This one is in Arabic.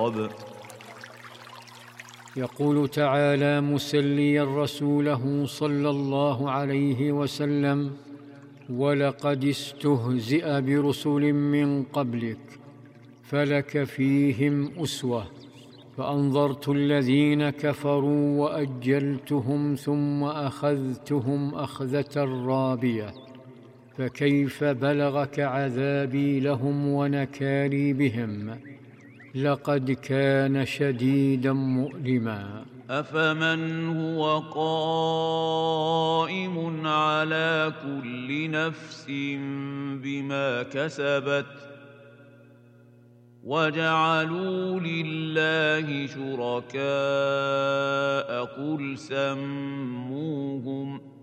العقاب. يقول تعالى مسليا رسوله صلى الله عليه وسلم: ولقد استهزئ برسل من قبلك فلك فيهم أسوة، فأنظرت الذين كفروا وأجلتهم ثم أخذتهم أخذة رابية، فكيف بلغك عذابي لهم ونكالي بهم، لقد كان شديدا مؤلما. أفمن هو قائم على كل نفس بما كسبت وجعلوا لله شركاء قل سموهم